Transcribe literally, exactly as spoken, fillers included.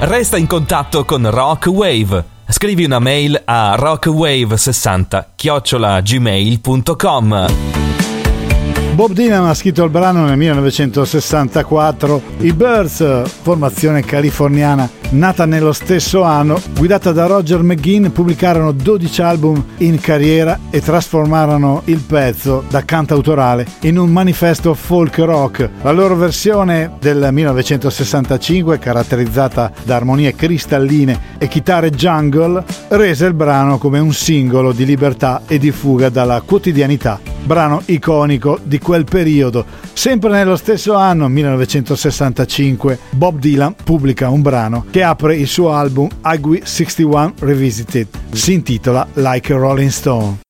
Resta in contatto con Rock Wave. Scrivi una mail a rockwave sessanta chiocciola gmail punto com. Bob Dylan ha scritto il brano nel millenovecentosessantaquattro. I Byrds, formazione californiana nata nello stesso anno, guidata da Roger McGuinn, pubblicarono dodici album in carriera e trasformarono il pezzo da cantautorale in un manifesto folk rock. La loro versione del millenovecentosessantacinque, caratterizzata da armonie cristalline e chitarre jungle, rese il brano come un singolo di libertà e di fuga dalla quotidianità. Brano iconico di quel periodo. Sempre nello stesso anno, millenovecentosessantacinque, Bob Dylan pubblica un brano che apre il suo album I G W sessantuno Revisited. Si intitola Like a Rolling Stone.